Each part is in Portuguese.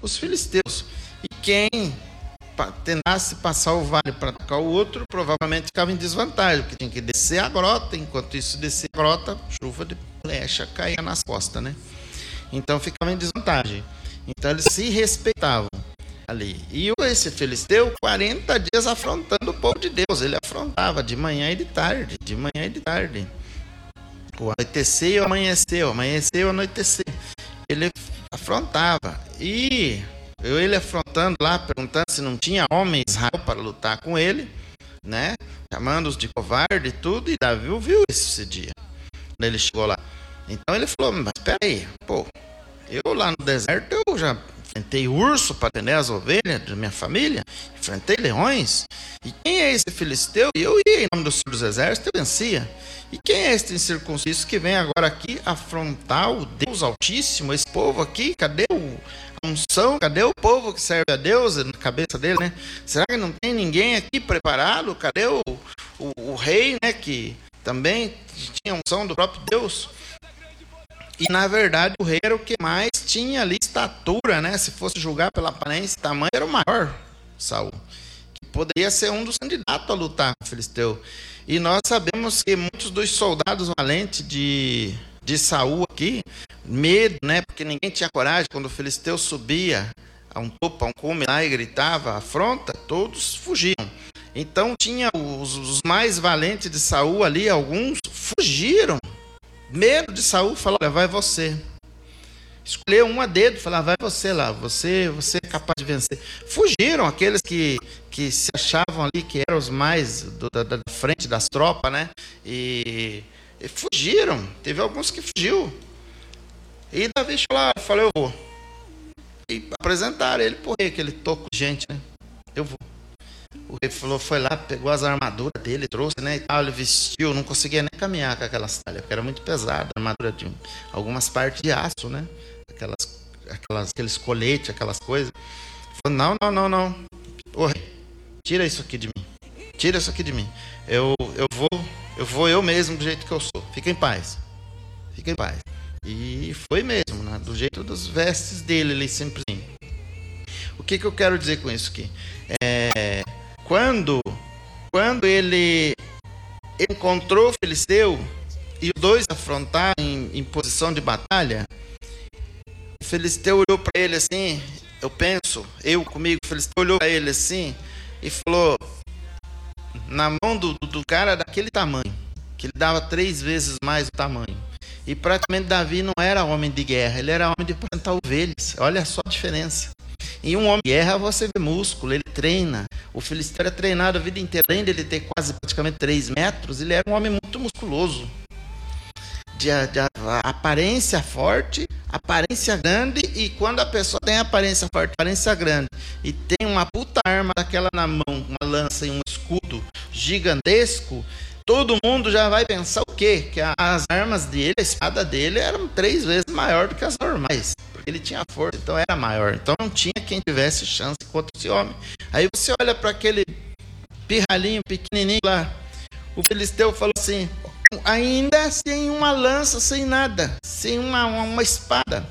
os filisteus. E quem tentasse passar o vale para atacar o outro, provavelmente ficava em desvantagem, porque tinha que descer a grota. Enquanto isso, descer a grota, chuva de flecha caía nas costas, né? Então ficava em desvantagem. Então eles se respeitavam ali. E esse filisteu, 40 dias afrontando o povo de Deus. Ele afrontava de manhã e de tarde, de manhã e de tarde. O anoitecer e o amanhecer, o amanhecer e o anoitecer. Ele afrontava. E ele afrontando lá, perguntando se não tinha homem em Israel para lutar com ele, né? Chamando-os de covarde e tudo. E Davi viu isso esse dia. Quando ele chegou lá. Então ele falou, mas espera aí, pô, eu lá no deserto eu já enfrentei urso para atender as ovelhas da minha família, enfrentei leões, e quem é esse filisteu? E eu ia em nome do Senhor dos Exércitos, eu vencia. E quem é este incircunciso que vem agora aqui afrontar o Deus Altíssimo, esse povo aqui? Cadê a unção? Cadê o povo que serve a Deus na cabeça dele, né? Será que não tem ninguém aqui preparado? Cadê o rei, né, que também tinha unção do próprio Deus? E na verdade o rei era o que mais tinha ali estatura, né? Se fosse julgar pela aparência e tamanho, era o maior, Saul, que poderia ser um dos candidatos a lutar com o filisteu. E nós sabemos que muitos dos soldados valentes de Saul aqui, medo, né? Porque ninguém tinha coragem. Quando o filisteu subia a um topo, a um cume lá e gritava afronta, todos fugiam. Então tinha os mais valentes de Saul ali, alguns fugiram. Medo de Saul, falou, olha, vai você. Escolheu um a dedo, falou, vai você lá, você é capaz de vencer. Fugiram aqueles que se achavam ali que eram os mais da frente das tropas, né? E fugiram, teve alguns que fugiu. E Davi falou, eu vou. E apresentaram ele pro rei, aquele toco de gente, né? Eu vou. O rei falou, foi lá, pegou as armaduras dele, trouxe, né, e tal, ele vestiu, não conseguia nem caminhar com aquelas talhas, porque era muito pesada, a armadura de algumas partes de aço, né, aqueles coletes, aquelas coisas. Falou, não, ô rei, tira isso aqui de mim, eu vou eu mesmo do jeito que eu sou, fica em paz. E foi mesmo, né, do jeito dos vestes dele, ali, simplesmente. O que eu quero dizer com isso aqui? Quando ele encontrou o filisteu e os dois afrontaram em posição de batalha, o filisteu olhou para ele assim, o filisteu olhou para ele assim e falou, na mão do cara daquele tamanho, que ele dava 3 vezes mais o tamanho, e praticamente Davi não era homem de guerra, ele era homem de plantar ovelhas. Olha só a diferença. Em um homem de guerra você vê músculo, ele treina. O filisteu era treinado a vida inteira, além de ele ter praticamente 3 metros, ele era um homem muito musculoso, de aparência forte, aparência grande. E quando a pessoa tem aparência forte, aparência grande, e tem uma puta arma daquela na mão, uma lança e um escudo gigantesco, todo mundo já vai pensar o quê? Que as armas dele, a espada dele eram 3 vezes maior do que as normais, porque ele tinha força, então era maior. Então não tinha quem tivesse chance contra esse homem. Aí você olha para aquele pirralhinho pequenininho lá, o filisteu falou assim, ainda sem uma lança, sem nada, sem uma espada.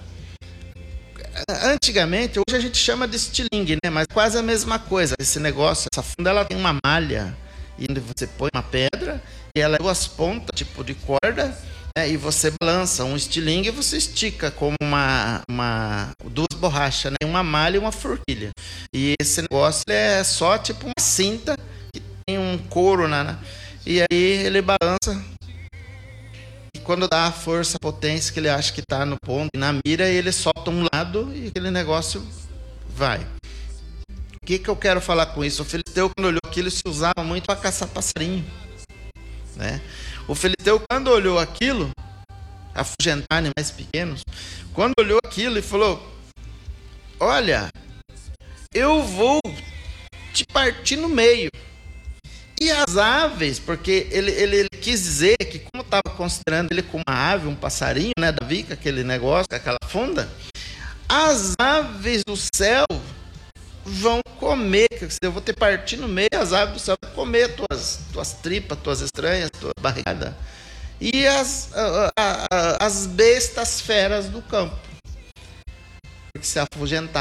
Antigamente, hoje a gente chama de estilingue, né? Mas quase a mesma coisa. Esse negócio, essa funda, ela tem uma malha, e você põe uma pedra e ela tem 2 pontas, tipo de corda, né? E você balança um estilingue e você estica como 2 borrachas, né? Uma malha e uma forquilha. E esse negócio é só tipo uma cinta que tem um couro e aí ele balança. E quando dá a força, a potência que ele acha que está no ponto, na mira, ele solta um lado e aquele negócio vai. O que eu quero falar com isso? O filisteu, quando olhou aquilo, se usava muito para caçar passarinho, né? O filisteu, quando olhou aquilo, afugentar animais pequenos, quando olhou aquilo e falou, olha, eu vou te partir no meio. E as aves, porque ele quis dizer que, como estava considerando ele como uma ave, um passarinho, né, Davi, com aquele negócio, com aquela funda, as aves do céu vão comer, eu vou te partir no meio, as aves do céu vão comer tuas tripas, tuas estranhas, tua barrigada. E as bestas feras do campo, porque se afugentar